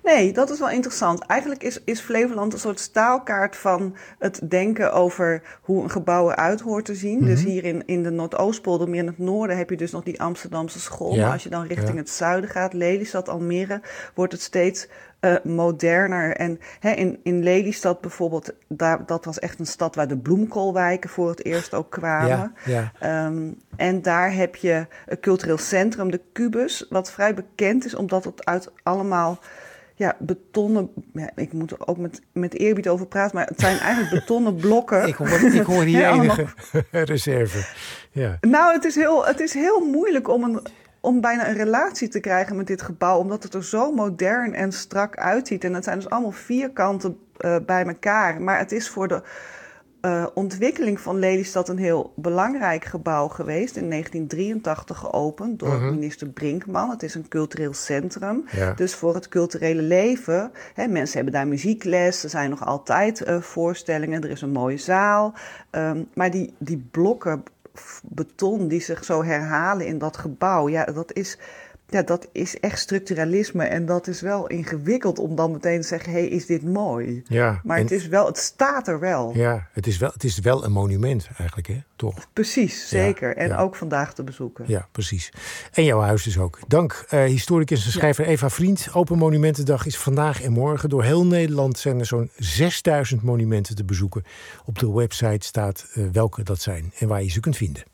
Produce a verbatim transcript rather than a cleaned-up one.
Nee, dat is wel interessant. Eigenlijk is, is Flevoland een soort staalkaart van het denken over hoe een gebouw eruit hoort te zien. Mm-hmm. Dus hier in, in de Noordoostpolder, meer in het noorden, heb je dus nog die Amsterdamse school. Ja, Maar als je dan richting ja. het zuiden gaat, Lelystad, Almere, wordt het steeds uh, moderner. En hè, in, in Lelystad bijvoorbeeld, daar, dat was echt een stad waar de bloemkoolwijken voor het eerst ook kwamen. Ja, ja. Um, en daar heb je een cultureel centrum, de Kubus, wat vrij bekend is omdat het uit allemaal... Ja, betonnen... Ja, ik moet er ook met, met eerbied over praten, maar het zijn eigenlijk betonnen blokken. Ik hoor, ik hoor hier ja, enige allemaal... reserve. Ja. Nou, het is, heel, het is heel moeilijk om, een, om bijna een relatie te krijgen met dit gebouw, omdat het er zo modern en strak uitziet. En het zijn dus allemaal vierkanten uh, bij elkaar. Maar het is voor de uh, ontwikkeling van Lelystad een heel belangrijk gebouw geweest. In negentien drieëntachtig geopend door uh-huh. minister Brinkman. Het is een cultureel centrum. Ja. Dus voor het culturele leven. Hè, mensen hebben daar muziekles. Er zijn nog altijd uh, voorstellingen. Er is een mooie zaal. Um, maar die, die blokken beton die zich zo herhalen in dat gebouw. Ja, dat is... Ja, dat is echt structuralisme en dat is wel ingewikkeld om dan meteen te zeggen, hé, hey, is dit mooi? Ja, maar en, het is wel, het staat er wel. Ja, het is wel, het is wel een monument eigenlijk, hè? Toch? Precies, zeker. Ja, en ja. ook vandaag te bezoeken. Ja, precies. En jouw huis dus ook. Dank, uh, historicus en schrijver ja. Eva Vriend. Open Monumentendag is vandaag en morgen. Door heel Nederland zijn er zo'n zesduizend monumenten te bezoeken. Op de website staat uh, welke dat zijn en waar je ze kunt vinden.